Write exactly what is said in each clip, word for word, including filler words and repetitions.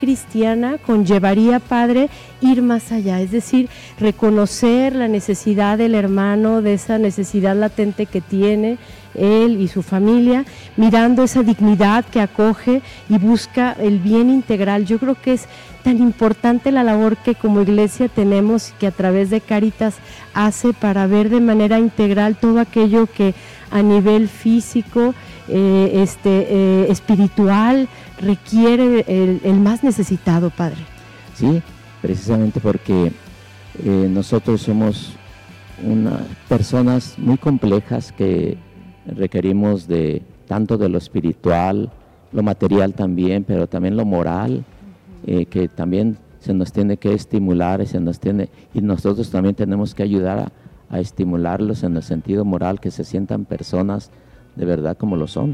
cristiana conllevaría, Padre, ir más allá, es decir, reconocer la necesidad del hermano, de esa necesidad latente que tiene él y su familia, mirando esa dignidad que acoge y busca el bien integral. Yo creo que es tan importante la labor que como iglesia tenemos y que a través de Cáritas hace para ver de manera integral todo aquello que a nivel físico, eh, este, eh, espiritual, requiere el, el más necesitado, Padre. Sí, precisamente porque eh, nosotros somos unas personas muy complejas que requerimos de tanto de lo espiritual, lo material también, pero también lo moral, eh, que también se nos tiene que estimular, se nos tiene, y nosotros también tenemos que ayudar a, a estimularlos en el sentido moral, que se sientan personas de verdad como lo son,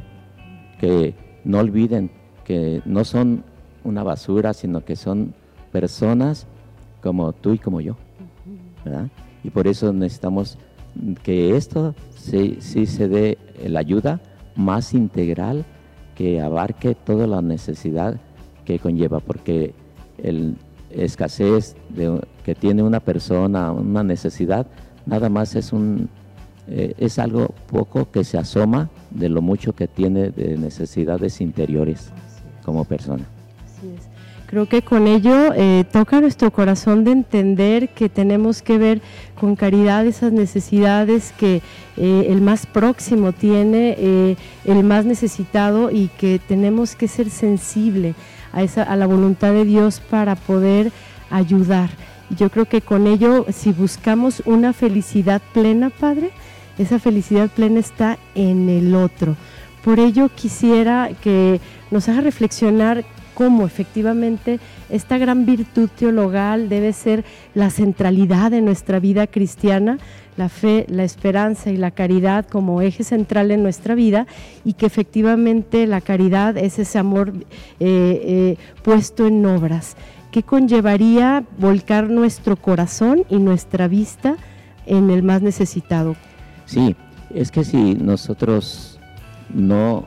que no olviden que no son una basura, sino que son personas como tú y como yo, ¿verdad? Y por eso necesitamos que esto sí, sí se dé la ayuda más integral, que abarque toda la necesidad que conlleva, porque el escasez de, que tiene una persona, una necesidad, nada más es un eh, es algo poco que se asoma de lo mucho que tiene de necesidades interiores como persona. Así es. Creo que con ello eh, toca nuestro corazón de entender que tenemos que ver con caridad esas necesidades que eh, el más próximo tiene, eh, el más necesitado, y que tenemos que ser sensible a, esa, a la voluntad de Dios para poder ayudar. Yo creo que con ello, si buscamos una felicidad plena, Padre, esa felicidad plena está en el otro. Por ello quisiera que nos haga reflexionar cómo efectivamente esta gran virtud teologal debe ser la centralidad de nuestra vida cristiana, la fe, la esperanza y la caridad como eje central en nuestra vida, y que efectivamente la caridad es ese amor eh, eh, puesto en obras. ¿Qué conllevaría volcar nuestro corazón y nuestra vista en el más necesitado? Sí, es que si nosotros no,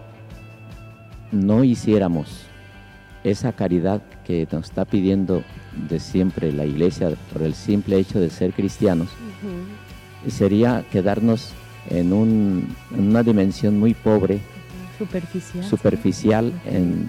no hiciéramos esa caridad que nos está pidiendo de siempre la Iglesia por el simple hecho de ser cristianos, uh-huh. sería quedarnos en, un, en una dimensión muy pobre, uh-huh. superficial, superficial uh-huh. en,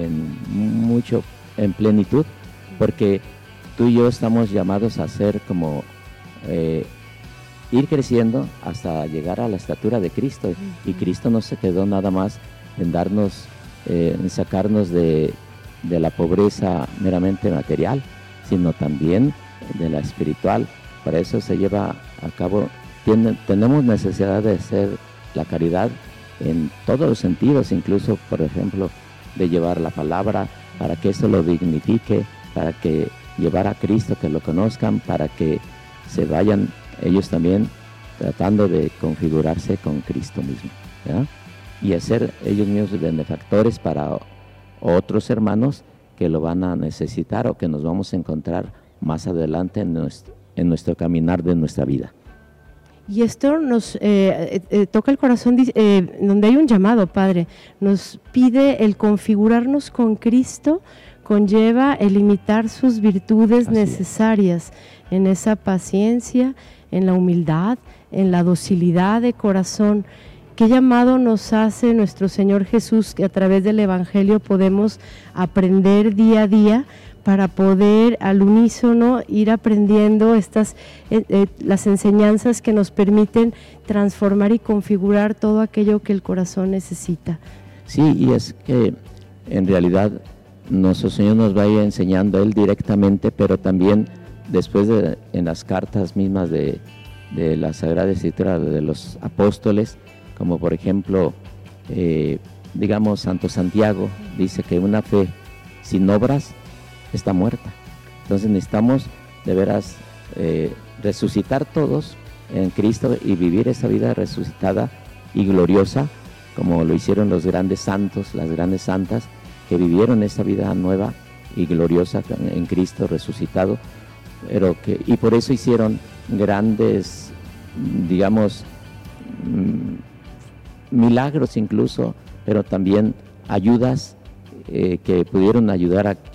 en mucho, en plenitud, uh-huh. porque tú y yo estamos llamados a ser como eh, ir creciendo hasta llegar a la estatura de Cristo, uh-huh. y Cristo no se quedó nada más en darnos, eh, en sacarnos de de la pobreza meramente material, sino también de la espiritual. Para eso se lleva a cabo, tiene, tenemos necesidad de hacer la caridad en todos los sentidos, incluso, por ejemplo, de llevar la palabra, para que eso lo dignifique, para que llevar a Cristo, que lo conozcan, para que se vayan ellos también tratando de configurarse con Cristo mismo, ¿verdad? Y hacer ellos mismos benefactores para otros hermanos que lo van a necesitar o que nos vamos a encontrar más adelante en nuestro, en nuestro caminar de nuestra vida. Y esto nos eh, eh, toca el corazón, eh, donde hay un llamado, Padre, nos pide el configurarnos con Cristo, conlleva el imitar sus virtudes Así necesarias es. En esa paciencia, en la humildad, en la docilidad de corazón. ¿Qué llamado nos hace nuestro Señor Jesús, que a través del Evangelio podemos aprender día a día para poder al unísono ir aprendiendo estas eh, eh, las enseñanzas que nos permiten transformar y configurar todo aquello que el corazón necesita? Sí, y es que en realidad nuestro Señor nos va a ir enseñando Él directamente, pero también después de, en las cartas mismas de, de la Sagrada Escritura de los apóstoles, como por ejemplo, eh, digamos, Santo Santiago dice que una fe sin obras está muerta. Entonces necesitamos de veras eh, resucitar todos en Cristo y vivir esa vida resucitada y gloriosa, como lo hicieron los grandes santos, las grandes santas, que vivieron esa vida nueva y gloriosa en Cristo resucitado, pero que, y por eso hicieron grandes, digamos, mmm, milagros incluso, pero también ayudas eh, que pudieron ayudar a